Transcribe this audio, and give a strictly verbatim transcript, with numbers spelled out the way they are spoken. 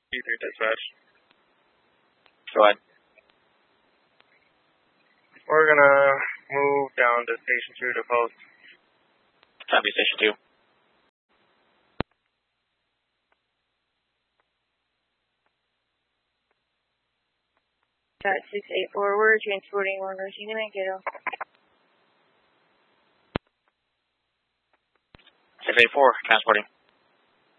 B three dispatch. Go ahead. We're gonna move down to Station two to post. Copy, Station two. Got six eight four, we're transporting one Rosina Mankato. six eight four, transporting.